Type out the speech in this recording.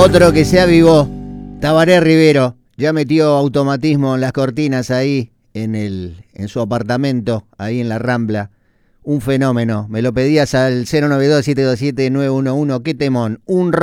Otro que se avivó, Tabaré Rivero, ya metió automatismo en las cortinas ahí, en su apartamento, ahí en la Rambla. Un fenómeno. Me lo pedías al 092-727-911. Qué temón. Un